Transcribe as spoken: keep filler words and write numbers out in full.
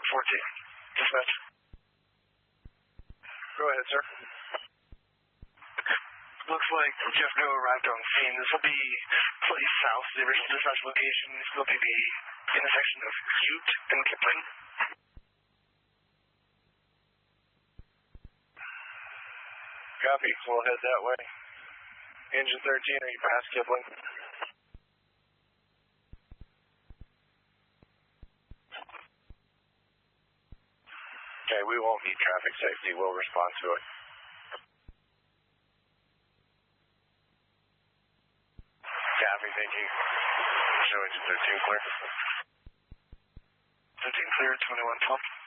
fourteen. Dispatch. Go ahead, sir. Looks like Jeff Doe arrived on scene. This will be slightly south of the original dispatch location. This will be the intersection of Ute and Kipling. Copy. We'll head that way. Engine thirteen, are you past Kipling? Okay, we won't need traffic safety. We'll respond to it. Copy, thank you. Show engine thirteen clear. thirteen clear, twenty-one twelve.